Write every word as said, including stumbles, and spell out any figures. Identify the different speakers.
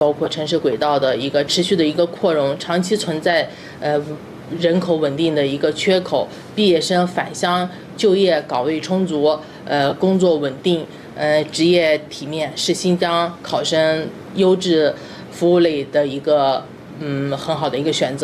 Speaker 1: 包括城市轨道的一个持续的一个扩容，长期存在呃人口稳定的一个缺口，毕业生返乡就业岗位充足，呃工作稳定，呃职业体面，是新疆考生优质服务类的一个嗯很好的一个选择。